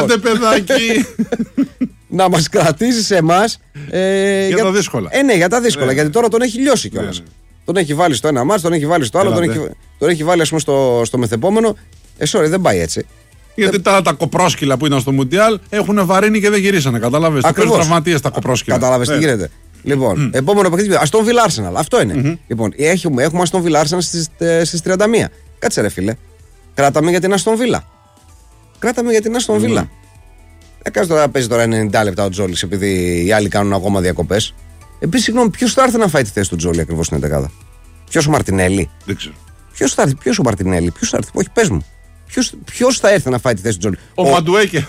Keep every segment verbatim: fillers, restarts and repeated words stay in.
Άντε, παιδάκι. Να μας κρατήσει εμάς. Ε, για, για τα δύσκολα. Ε, ναι, για τα δύσκολα. Ναι, γιατί τώρα τον έχει λιώσει κιόλας. Ναι, ναι. Τον έχει βάλει στο ένα μάτς, τον έχει βάλει στο άλλο, τον έχει, τον έχει βάλει, ας πούμε, στο, στο μεθεπόμενο. Ε, sorry, δεν πάει έτσι. Γιατί τα, τα κοπρόσκυλα που ήταν στο Μουντιάλ έχουν βαρύνει και δεν γυρίσανε. Κατάλαβες. Ακριβώς. Τραυματίες τα κοπρόσκυλα. Κατάλαβες τι γίνεται. Λοιπόν, mm. επόμενο παιχνίδι. Αστον Βίλα Arsenal. Αυτό είναι. Mm-hmm. Λοιπόν, έχουμε, έχουμε Αστον Βίλα Arsenal στις, στις τριάντα μία. Κάτσε ρε φίλε. Κράταμε για την Αστον Βίλα. Κράταμε για την Αστον Βίλα. Δεν κάνει τώρα, παίζει τώρα ενενήντα λεπτά ο Τζόλης επειδή οι άλλοι κάνουν ακόμα διακοπές. Επίσης, συγγνώμη, ποιος θα έρθει να φάει τη θέση του Τζόλη ακριβώς στην έντεκάδα? Ποιος ο Μαρτινέλη? Δεν ξέρω. Ποιος θα έρθει, ποιος ο Μαρτινέλη, ποιος θα έρθει? Όχι, πες μου. Ποιος, ποιος θα έρθει να φάει τη θέση του Τζόλη? Ο, ο... Μαντουέκε.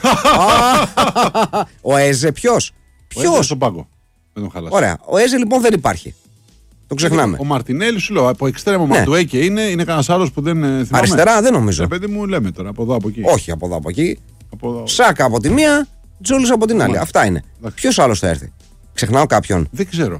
Ο Έζε, ποιος? Ποιος? Στον πάγκο. Δεν τον χαλάσει. Ωραία. Ο Έζε λοιπόν δεν υπάρχει. Το ξεχνάμε. Ο Μαρτινέλη, σου λέω, από εξτρέμο ναι. Μαντουέκε είναι, είναι κανένα άλλο που δεν θυμάμαι. Αριστερά δεν νομίζω. Ε, παιδί μου, λέμε τώρα από εδώ από εκεί. Όχι από εδώ από εκεί. Από εδώ. Σάκα από τη μία, Τζόλης από την άλλη. Μάλιστα. Αυτά είναι. Ποιος άλλος θα έρθει? Ξεχνάω κάποιον. Δεν ξέρω.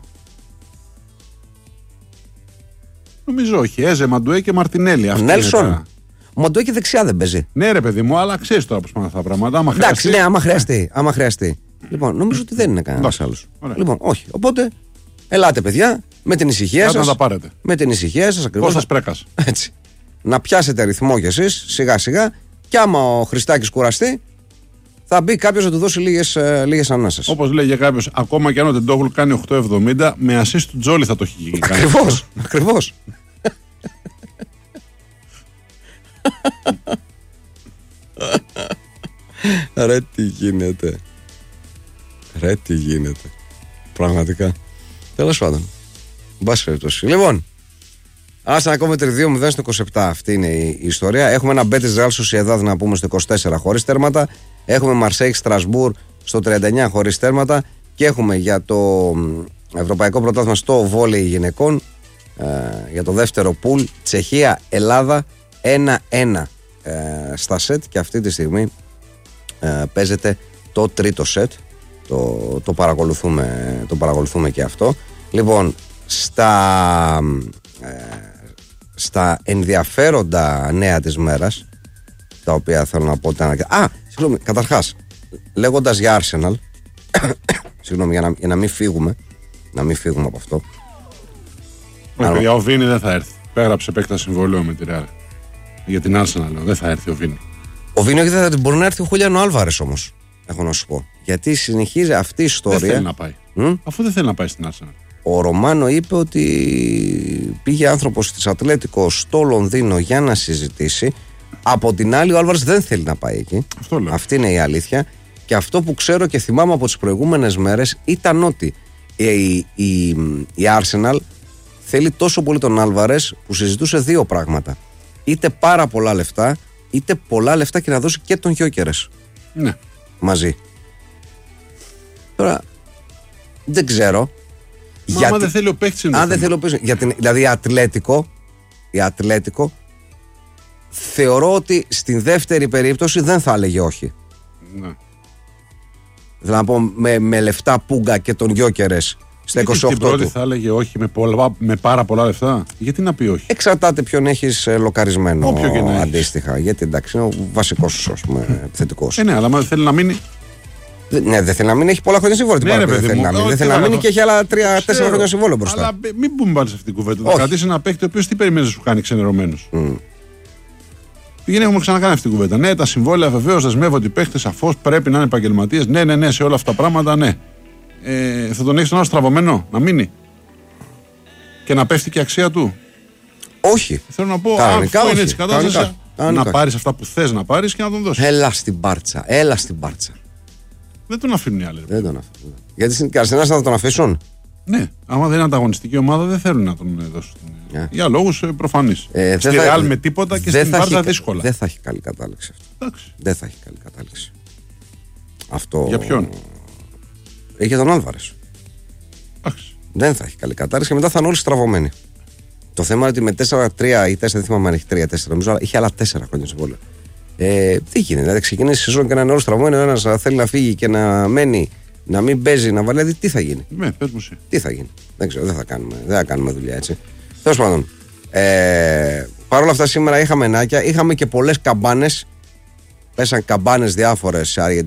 Νομίζω όχι. Έζε, Μαντουέκε, Μαρτινέλη. Νέλσον. Ο Μαντουέκε δεξιά δεν παίζει. Ναι, ρε παιδί μου, αλλά ξέρει τώρα πώ πάνε αυτά τα πράγματα. Άμα εντάξει, χρειαστεί. ναι, άμα χρειαστεί. Άμα χρειαστεί. Λοιπόν, νομίζω ότι δεν είναι κανένα άλλο. Λοιπόν, όχι. Οπότε, ελάτε, παιδιά, με την ησυχία σας. Να τα πάρετε. Με την ησυχία σας ακριβώς. Κώστας Πρέκας. Έτσι. Να πιάσετε ρυθμό κι εσείς, σιγά σιγά. Κι άμα ο Χριστάκης κουραστεί, θα μπει κάποιος να του δώσει λίγες, λίγες ανάσες. Όπως λέγε κάποιος, ακόμα και αν ο Τεντόγλου κάνει οκτώ εβδομήντα, με assist του Τζόλη θα το έχει κάνει. Ακριβώς. Ακριβώς. Ρε τι γίνεται. Ρε τι γίνεται. Πραγματικά. Τέλος πάντων. Μπας περιπτώσει. Λοιπόν, Arsenal Coventry δύο μηδέν στο είκοσι επτά. Αυτή είναι η ιστορία. Έχουμε ένα Betis Real Sociedad να πούμε στο είκοσι τέσσερα χωρίς τέρματα. Έχουμε Marseille Strasbourg στο τριάντα εννιά χωρίς τέρματα. Και έχουμε για το Ευρωπαϊκό Πρωτάθλημα στο βόλεϊ γυναικών, ε, για το δεύτερο πουλ, Τσεχία Ελλάδα ένα ένα ε, στα σετ. Και αυτή τη στιγμή ε, παίζεται το τρίτο σετ. Το, το, παρακολουθούμε, το παρακολουθούμε και αυτό. Λοιπόν, στα, ε, στα ενδιαφέροντα νέα της μέρας, τα οποία θέλω να πω. Α, συγγνώμη, καταρχάς, λέγοντας για Arsenal, συγγνώμη, για να, για να μην φύγουμε, να μην φύγουμε από αυτό. Όχι, παιδιά, ο Βίνι δεν θα έρθει. Πέγραψε επέκταση συμβολέου με τη Real. Για την Arsenal, λέω, δεν θα έρθει ο Βίνι. Ο Βίνι όχι, δεν θα μπορεί να έρθει ο Χούλιανο Άλβαρες όμως, έχω να σου πω. Γιατί συνεχίζει αυτή η ιστορία. Δεν θέλει να πάει. Mm? Αφού δεν θέλει να πάει στην Arsenal. Ο Ρωμάνο είπε ότι πήγε άνθρωπος της Ατλέτικο στο Λονδίνο για να συζητήσει. Από την άλλη, ο Άλβαρες δεν θέλει να πάει εκεί. Αυτό λέω. Αυτή είναι η αλήθεια. Και αυτό που ξέρω και θυμάμαι από τις προηγούμενες μέρες ήταν ότι η, η, η Arsenal θέλει τόσο πολύ τον Άλβαρες που συζητούσε δύο πράγματα. Είτε πάρα πολλά λεφτά, είτε πολλά λεφτά και να δώσει και τον Γιόκερες. Ναι. Μαζί. Τώρα δεν ξέρω. Μα γιατί, άμα δεν θέλει ο παίκτης είναι. Αν δεν θέλει ο παίκτης. Δηλαδή η Ατλέτικο, η Ατλέτικο θεωρώ ότι στην δεύτερη περίπτωση δεν θα έλεγε όχι. Ναι. Δηλαδή να πω με, με λεφτά Πούγκα και τον Γιόκερες στα είκοσι οκτώ. Στην πρώτη του. θα έλεγε όχι με, πολλά, με πάρα πολλά λεφτά. Γιατί να πει όχι. Εξαρτάται ποιον έχεις λοκαρισμένο. Όποιο και να αντίστοιχα. Έχεις. Γιατί εντάξει είναι ο βασικός επιθετικός. Ε, ναι, αλλά θέλει να μείνει. Ναι, δεν θέλει να μείνει, έχει πολλά χρόνια συμβόλαιο. Ναι, δεν θέλει να μείνει, δεν θέλει να μείνει και έχει άλλα τρία τέσσερα χρόνια συμβόλαιο μπροστά. Αλλά μην πούμε πάλι σε αυτήν την κουβέντα. Θα κρατήσει ένα παίκτη ο οποίος τι περιμένει να σου κάνει ξενερωμένος. Mm. Πήγαινε, έχουμε ξανακάνει αυτή την κουβέντα. Ναι, τα συμβόλαια βεβαίως δεσμεύονται οι παίκτες, σαφώς πρέπει να είναι επαγγελματίες. Ναι, ναι, ναι, σε όλα αυτά τα πράγματα, ναι. Ε, θα τον έχει τον άλλο στραβωμένο να μείνει και να πέφτει και η αξία του. Όχι. Θέλω να πω, αν είναι έτσι η κατάσταση, να πάρεις αυτά που θες να πάρεις και να τον δώσεις. Έλα στην Μπάρτσα, έλα στην Μπάρτσα. Δεν τον αφήνουν οι άλλοι. Δεν τον αφήνουν. Γιατί στην Καρσενάς θα τον αφήσουν. Ναι, άμα δεν είναι ανταγωνιστική ομάδα δεν θέλουν να τον δώσουν. Yeah. Για λόγους προφανείς. Ε, στη Ρεάλ με τίποτα και στην Μπάρτσα δύσκολα. Δεν θα έχει καλή κατάληξη αυτό. Εντάξει. Δεν θα έχει καλή κατάληξη. Αυτό... Για ποιον? Έχει τον Άλβαρες. Δεν θα έχει καλή κατάληξη και μετά θα είναι όλοι στραβωμένοι. Το θέμα είναι ότι με τέσσερα τρία ή τέσσερα, δεν θυμάμαι αν έχει τρία τέσσερα, νομίζω, αλλά είχε άλλα τέσσερα χρόνια συμβόλαιο. Ε, τι γίνεται, δηλαδή ξεκινήσει η σεζόν και να είναι όλο στραβωμένο, ο ένας θέλει να φύγει και να μένει, να μην παίζει, να βάλει. Δηλαδή τι θα γίνει. Ναι, πες μου εσύ. Τι θα γίνει. Δεν ξέρω, δεν θα κάνουμε, δεν θα κάνουμε δουλειά έτσι. Τέλος πάντων. Ε, Παρ' όλα αυτά σήμερα είχαμε νάκια, είχαμε και πολλές καμπάνες. Πέσαν καμπάνες διάφορες σε